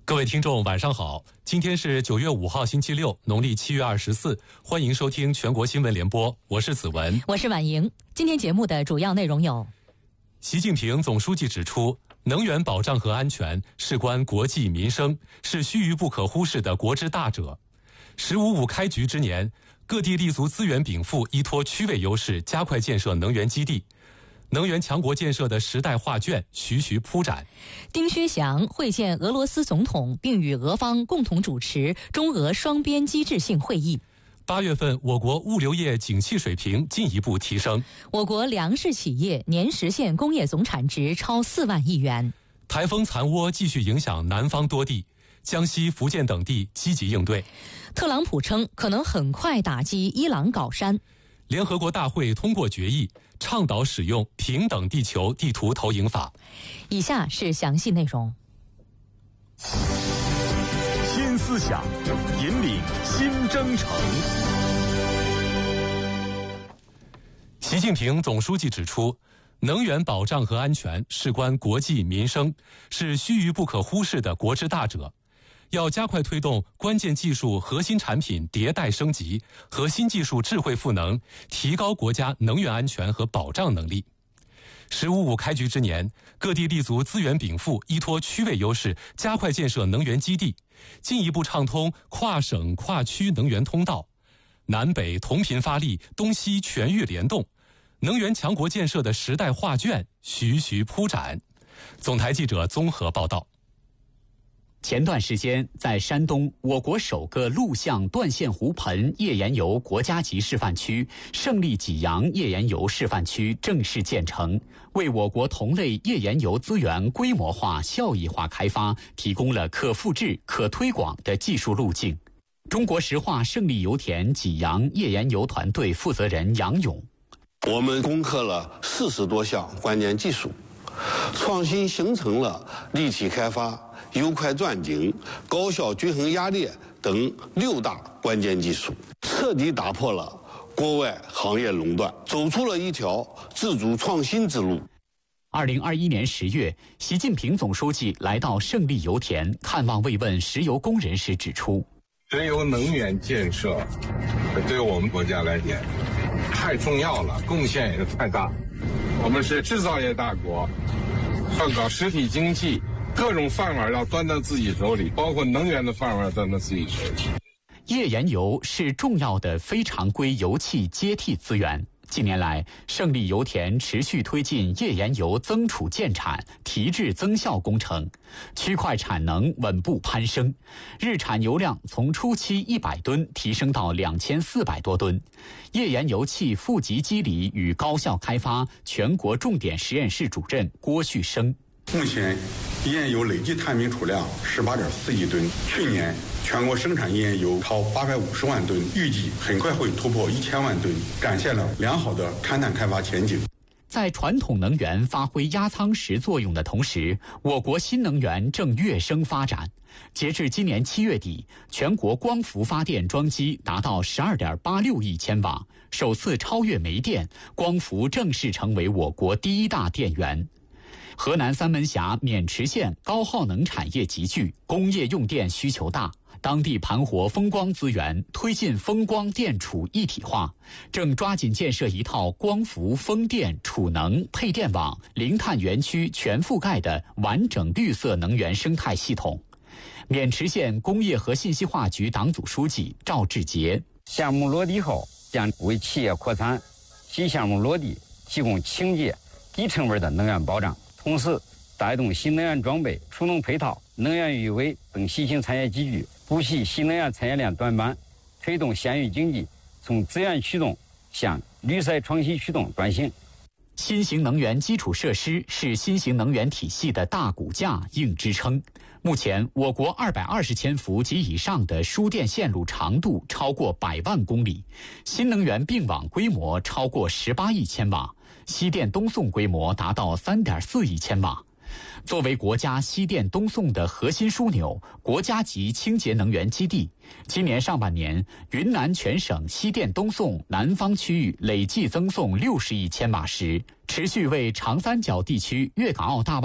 各位听众晚上好，今天是9月5号星期六，农历7月24，欢迎收听全国新闻联播，我是子文， 我是婉莹。今天节目的主要内容有： 习近平总书记指出，能源保障和安全事关国计民生，是须臾不可忽视的国之大者。“15+5”开局之年，各地立足资源禀赋，依托区位优势，加快建设能源基地。能源强国建设的时代画卷徐徐铺展。 丁薛祥会见俄罗斯总统，并与俄方共同主持中俄双边机制性会议。 8月份，我国物流业景气水平进一步提升。 我国粮食企业年实现工业总产值超4万亿元。 台风残涡继续影响南方多地，江西、福建等地积极应对。 特朗普称可能很快打击伊朗搞山。 联合国大会通过决议，倡导使用平等地球地图投影法。 以下是详细内容。 新思想，引领新征程。 习近平总书记指出，能源保障和安全事关国计民生，是须臾不可忽视的国之大者。要加快推动关键技术核心产品迭代升级，核心技术智慧赋能，提高国家能源安全和保障能力。“15+5”开局之年，各地立足资源禀赋，依托区位优势，加快建设能源基地，进一步畅通跨省跨区能源通道，南北同频发力，东西全域联动，能源强国建设的时代画卷徐徐铺展。总台记者综合报道。 前段时间，在山东，我国首个陆相断线湖盆页岩油国家级示范区胜利济阳页岩油示范区正式建成，为我国同类页岩油资源规模化、效益化开发提供了可复制、可推广的技术路径。中国石化胜利油田济阳页岩油团队负责人杨勇： 我们攻克了40多项关键技术，创新形成了立体开发、油快钻井、高效均衡压裂等6大关键技术，彻底打破了国外行业垄断，走出了一条自主创新之路。 2021年10月，习近平总书记来到胜利油田看望慰问石油工人时指出， 石油能源建设对我们国家来讲太重要了，贡献也是太大。我们是制造业大国，要搞实体经济，各种饭碗要端到自己手里，包括能源的饭碗端到自己手里。 页岩油是重要的非常规油气接替资源。近年来，胜利油田持续推进页岩油增储建产、提质增效工程，区块产能稳步攀升，日产油量从初期100吨提升到2400多吨。页岩油气负极机理与高效开发全国重点实验室主任郭旭生： 目前，页岩油累计探明储量18.4亿吨，去年全国生产页岩油超850万吨，预计很快会突破1000万吨，展现了良好的勘探开发前景。 在传统能源发挥压舱石作用的同时，我国新能源正跃升发展。截至今年7月底，全国光伏发电装机达到12.86亿千瓦，首次超越煤电，光伏正式成为我国第一大电源。河南三门峡渑池县高耗能产业集聚，工业用电需求大，当地盘活风光资源，推进风光电储一体化，正抓紧建设一套光伏、风电、储能、配电网、零碳园区全覆盖的完整绿色能源生态系统。渑池县工业和信息化局党组书记赵志杰： 项目落地后，将为企业扩产及项目落地提供清洁、低成本的能源保障，同时带动新能源装备、储能配套、能源预委等新兴产业集聚，补齐新能源产业链短板，推动县域经济从资源驱动向绿色创新驱动转型。 新型能源基础设施是新型能源体系的大骨架、硬支撑。目前，我国220千伏及以上的输电线路长度超过100万公里，新能源并网规模超过18亿千瓦，西电东送规模达到3.4亿千瓦。作为国家西电东送的核心枢纽、国家级清洁能源基地，今年上半年，云南全省西电东送南方区域累计增送60亿千瓦时，持续为长三角地区粤港澳大湾